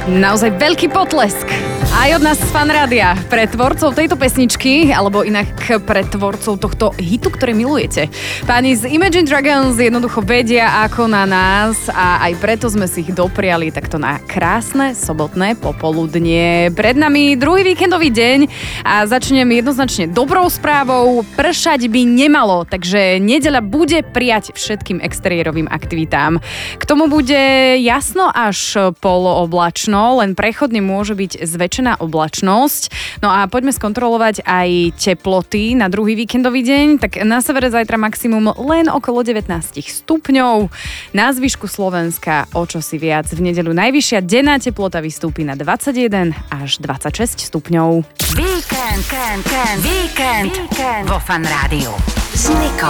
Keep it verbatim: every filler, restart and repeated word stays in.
Naozaj veľký potlesk. Aj od nás z Fanrádia pre tvorcov tejto pesničky, alebo inak pre tvorcov tohto hitu, ktorý milujete. Páni z Imagine Dragons jednoducho vedia ako na nás a aj preto sme si ich dopriali takto na krásne sobotné popoludnie. Pred nami druhý víkendový deň a začnem jednoznačne dobrou správou. Pršať by nemalo, takže nedeľa bude prijať všetkým exteriérovým aktivitám. K tomu bude jasno až polooblačno, len prechodne môže byť zväčšená oblačnosť. No a poďme skontrolovať aj teploty na druhý víkendový deň. Tak na severe zajtra maximum len okolo devätnásť stupňov. Na zvyšku Slovenska o čosi viac. V nedeľu najvyššia denná teplota vystúpi na dvadsaťjeden až dvadsaťšesť stupňov. Víkend, víkend, víkend, víkend vo Fan Rádiu s Nikou.